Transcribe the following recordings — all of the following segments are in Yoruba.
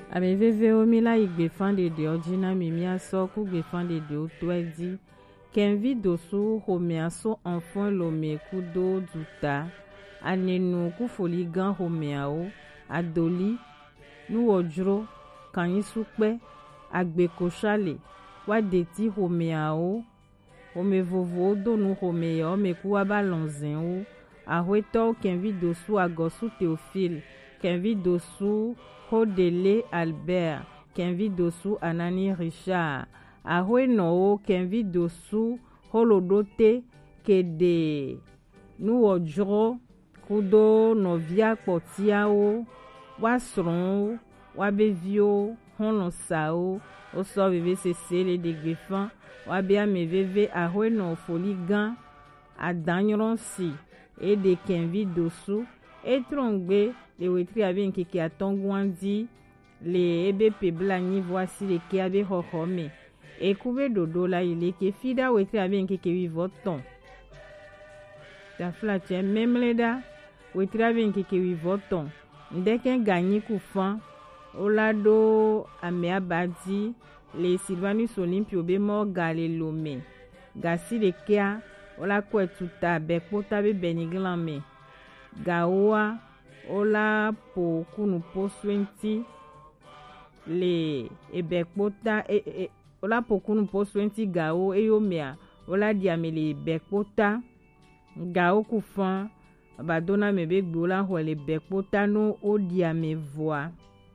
Ameveve omi la igbe fan de ojina mimia so ku gbe fan de otwedi. Kenvi dosu home aso enfant lome kudo duta. Anenu ku foligan home ao. Adoli. Nu ojro. Kanyi sukpe. Agbe koshale. Wadeti home ao. Home vovo donu home ya ome kuwa balonzen ou. Ahweto kenvi dosu agosu Théophile. Kenvi dosu Hodele Albert. Kenvi dosu Anani Richard. Ahwe no kenvi dosu holodote kede nu ojro kudo novia kpotiao wasron wabevio honosao oso veve sesele de grefan wabia meveve ahwe no foligan adanyronsi et de kenvi dosu etrongbe le wetri abe nkeke atongwandi le ebe pebla ni voici le ke abe hohome ekube dodo la ile ke fida wetri abe nkeke wivoton ta flatien memleda wetri abe nkeke wivoton ndeken ganyi kufan olado ame abadi le Sylvanus Olympio be mo gale lome gasi le kea ola kwetuta bekpota be beniglame gaoa ola po kunu poswenti le ebekpota ola po kunu poswenti gao eyomea ola diamele bekpota gao kufan badona mebe gbola hwele bekpota no odiame voa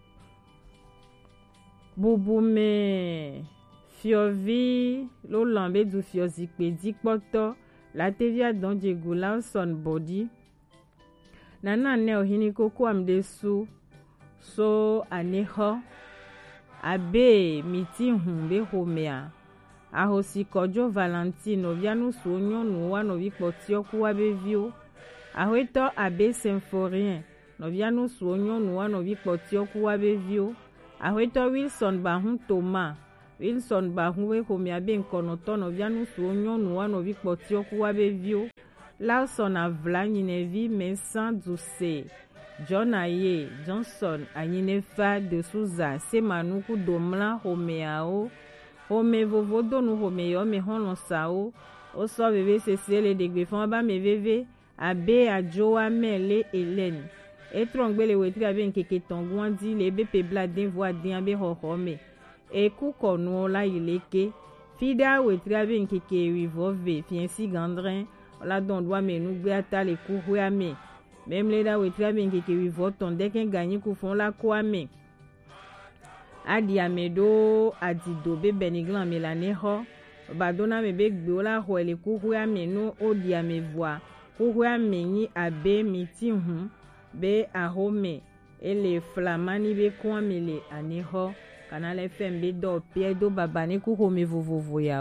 bubume fiovi lo lambe du fiozikpe dikpoto la tevia donje gula son body nana ne ohini koko amdesu so aneho abe miti be homea ahosi kojo Valentine vianu so nyonu wa no vikpotio kuwa bevio ahweto abe Symphorien no vianu so nyonu wa no vikpotio kuwa bevio ahweto Wilson bahun Thomas Wilson bahun we homea be nkonoto no vianu so nyonu wa no vikpotio kuwa bevio Lawson avla nyinevi Vincent Douce John Aye Johnson anyinefa de Souza Semanuku domla homeao home vovo donu home yo me honosao oso bebe sesele de gbefan ba meveve abe ajoa mele Hélène etrongbele wetri abe nkeke tongwandi le be pebla den voa den abe hohome eku konu la ileke fida wetri abe nkeke rivove fiensi gandrin la don doit me nou gbe ata le kuhwe ame même le da wetri abe nkeke wivoton deken ganyi kufon la kwame adi amedo adido be beniglan me la neho badona me be gbe la hwele kuhwe ame no odi ame voa kuhwe ame ni abe miti hun be ahome ele flamani be kwame le aneho kanale FM be do pie do babane kuhome vovovo ya